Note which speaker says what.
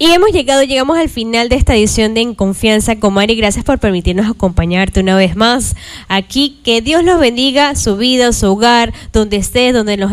Speaker 1: Y llegamos al final de esta edición de En Confianza con Mari. Gracias por permitirnos acompañarte una vez más aquí. Que Dios los bendiga, su vida, su hogar, donde estés, donde nos